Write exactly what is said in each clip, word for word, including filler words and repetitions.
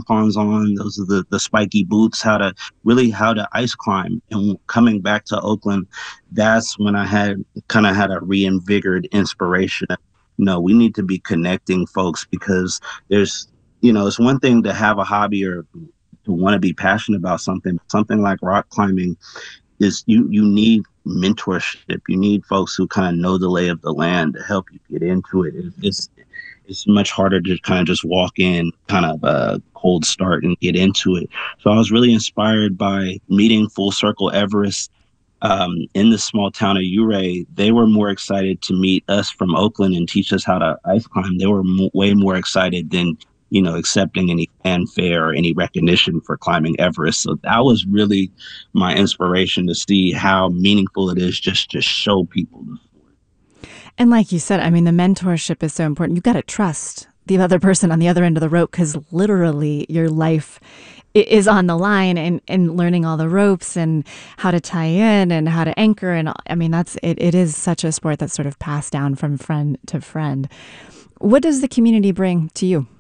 crampons on. Those are the, the spiky boots, how to really how to ice climb. And coming back to Oakland, that's when I had kind of had a reinvigorated inspiration. You know, we need to be connecting folks because there's, you know, it's one thing to have a hobby or to want to be passionate about something. Something like rock climbing is you you need mentorship. You need folks who kind of know the lay of the land to help you get into it. It- It's it's much harder to kind of just walk in, kind of a cold start and get into it. So I was really inspired by meeting Full Circle Everest um, in the small town of Ouray. They were more excited to meet us from Oakland and teach us how to ice climb. They were mo- way more excited than, you know, accepting any fanfare or any recognition for climbing Everest. So that was really my inspiration to see how meaningful it is just to show people the sport. And like you said, I mean, the mentorship is so important. You've got to trust the other person on the other end of the rope because literally your life i- is on the line and, and learning all the ropes and how to tie in and how to anchor. And I mean, that's it, it is such a sport that's sort of passed down from friend to friend. What does the community bring to you?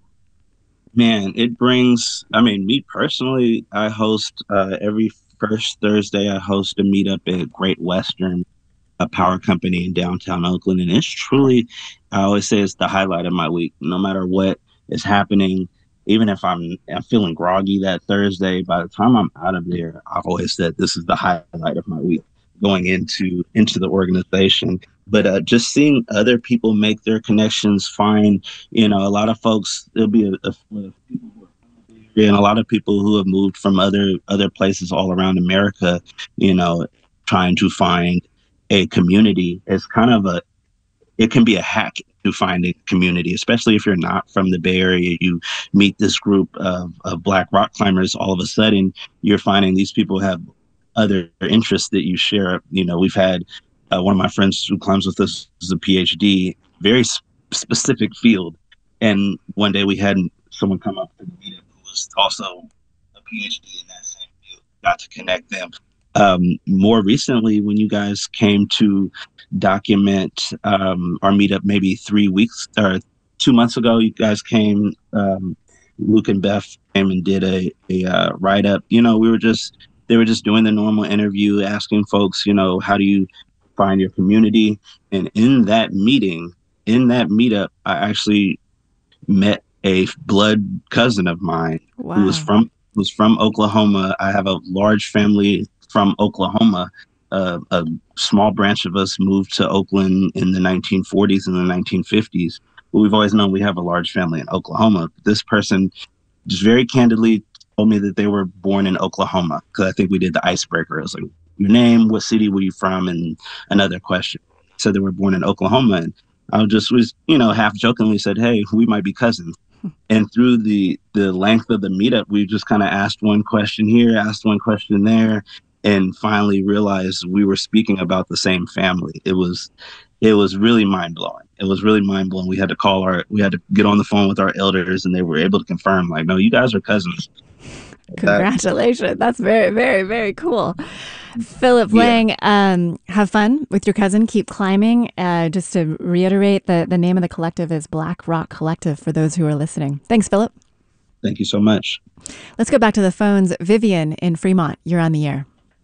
Man, it brings, I mean, me personally, I host uh, every first Thursday, I host a meetup at Great Western, a power company in downtown Oakland. And it's truly, I always say it's the highlight of my week. No matter what is happening, even if I'm, I'm feeling groggy that Thursday, by the time I'm out of there, I've always said this is the highlight of my week going into into the organization. But uh, just seeing other people make their connections, find, you know, a lot of folks, there'll be a, a split of people who are and a lot of people who have moved from other other places all around America, you know, trying to find a community. It's kind of a it can be a hack to find a community, especially if you're not from the Bay Area. You meet this group of, of Black rock climbers, all of a sudden you're finding these people have other interests that you share. You know, we've had uh, one of my friends who climbs with us is a PhD, very s- specific field. And one day we had someone come up to the meetup who was also a PhD in that same field, got to connect them. Um, more recently, when you guys came to document um, our meetup maybe three weeks or two months ago, you guys came, um, Luke and Beth came and did a, a uh, write up. You know, we were just, they were just doing the normal interview, asking folks, you know, how do you find your community? And in that meeting, in that meetup, I actually met a blood cousin of mine who was Wow. from was from Oklahoma. I have a large family from Oklahoma. Uh, a small branch of us moved to Oakland in the nineteen forties and the nineteen fifties. But we've always known we have a large family in Oklahoma. This person just very candidly told me that they were born in Oklahoma because I think we did the icebreaker. It was like, your name, what city were you from, and another question. Said they were born in Oklahoma, and I just was, you know, half jokingly said, "Hey, we might be cousins." And through the the length of the meetup, we just kind of asked one question here, asked one question there, and finally realized we were speaking about the same family. It was it was really mind blowing. It was really mind blowing. We had to call our we had to get on the phone with our elders, and they were able to confirm, like, no, you guys are cousins. That Congratulations. That's very, very, very cool. Philip yeah. Lang, um, have fun with your cousin. Keep climbing. Uh, just to reiterate, the, the name of the collective is Black Rock Collective for those who are listening. Thanks, Philip. Thank you so much. Let's go back to the phones. Vivian in Fremont, you're on the air.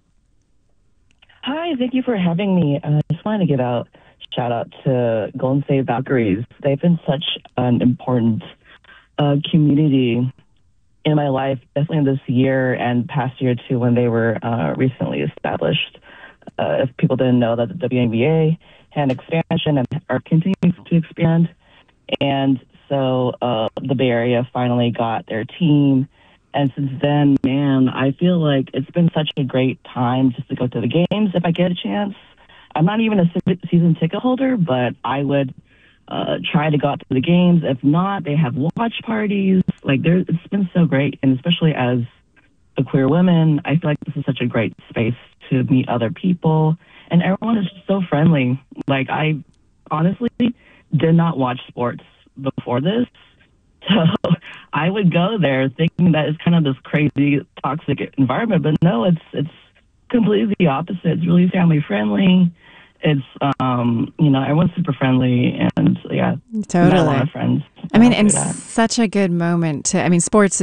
Hi, thank you for having me. Uh, I just wanted to give out shout out to Golden State Valkyries. They've been such an important uh, community in my life, definitely this year and past year too, when they were uh, recently established. Uh, if people didn't know that the W N B A had an expansion and are continuing to expand, and so uh, the Bay Area finally got their team. And since then, man, I feel like it's been such a great time just to go to the games if I get a chance. I'm not even a se- season ticket holder, but I would uh, try to go out to the games. If not, they have watch parties. Like, there, it's been so great, and especially as a queer woman, I feel like this is such a great space to meet other people, and everyone is just so friendly. Like, I honestly did not watch sports before this, so I would go there thinking that it's kind of this crazy, toxic environment, but no, it's it's completely the opposite. It's really family friendly. It's um, you know, everyone's super friendly, and yeah, met a lot Totally. of friends I mean, uh, and through that. such a good moment to, I mean, sports